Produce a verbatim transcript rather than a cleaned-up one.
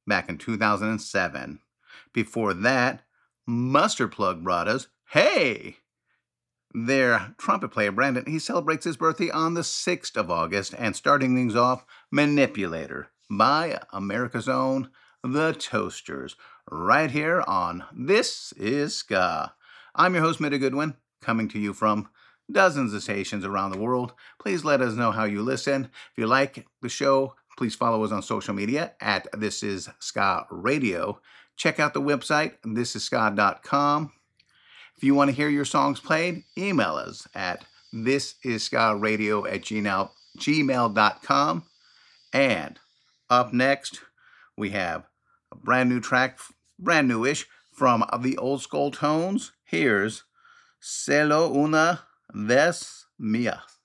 back in two thousand seven. Before that, Mustard Plug brought us Hey! Their trumpet player, Brandon, he celebrates his birthday on the sixth of August, and starting things off, Manipulator by America's Own, The Toasters, right here on This Is Ska. I'm your host, Mitta Goodwin, coming to you from dozens of stations around the world. Please let us know how you listen. If you like the show, please follow us on social media at This Is Ska Radio. Check out the website, this is ska dot com. If you want to hear your songs played, email us at thisisskaradio at gmail dot com. And up next, we have a brand new track, brand newish, from the Old Skull Tones. Here's Solo Una Vez Mía.